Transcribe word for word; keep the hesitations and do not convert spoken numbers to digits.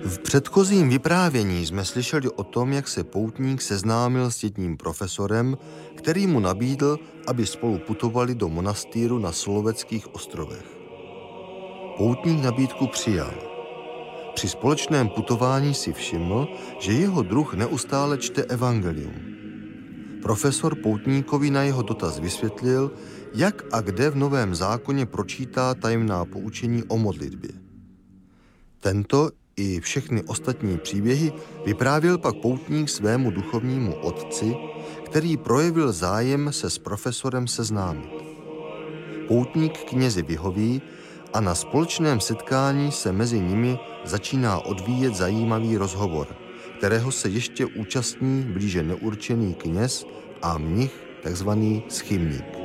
V předchozím vyprávění jsme slyšeli o tom, jak se poutník seznámil s jedním profesorem, který mu nabídl, aby spolu putovali do monastýru na Soloveckých ostrovech. Poutník nabídku přijal. Při společném putování si všiml, že jeho druh neustále čte evangelium. Profesor poutníkovi na jeho dotaz vysvětlil, jak a kde v Novém zákoně pročítá tajemná poučení o modlitbě. Tento i všechny ostatní příběhy vyprávěl pak poutník svému duchovnímu otci, který projevil zájem se s profesorem seznámit. Poutník knězi vyhoví a na společném setkání se mezi nimi začíná odvíjet zajímavý rozhovor, kterého se ještě účastní blíže neurčený kněz a mnich, takzvaný schimník.